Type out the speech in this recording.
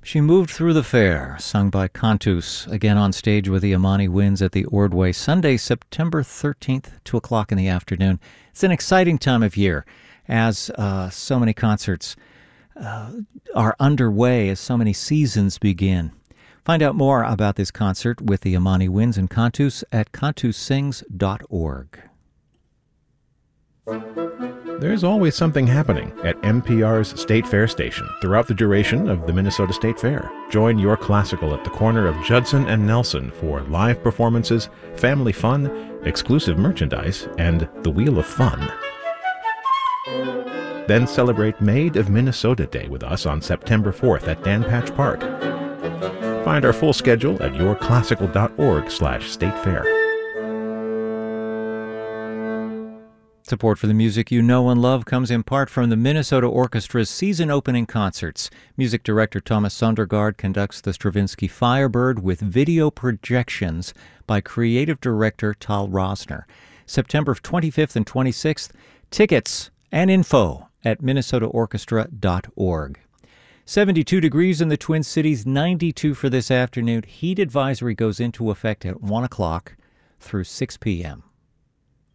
She Moved Through the Fair, sung by Cantus, again on stage with the Amani Winds at the Ordway, Sunday, September 13th, 2 o'clock in the afternoon. It's an exciting time of year as so many concerts are underway, as so many seasons begin. Find out more about this concert with the Amani Winds and Cantus at cantussings.org. There's always something happening at NPR's State Fair station throughout the duration of the Minnesota State Fair. Join Your Classical at the corner of Judson and Nelson for live performances, family fun, exclusive merchandise, and the Wheel of Fun. Then celebrate Made of Minnesota Day with us on September 4th at Dan Patch Park. Find our full schedule at yourclassical.org/statefair. Support for the music you know and love comes in part from the Minnesota Orchestra's season-opening concerts. Music director Thomas Sondergaard conducts the Stravinsky Firebird with video projections by creative director Tal Rosner. September 25th and 26th. Tickets and info at minnesotaorchestra.org. 72 degrees in the Twin Cities, 92 for this afternoon. Heat advisory goes into effect at 1 o'clock through 6 p.m.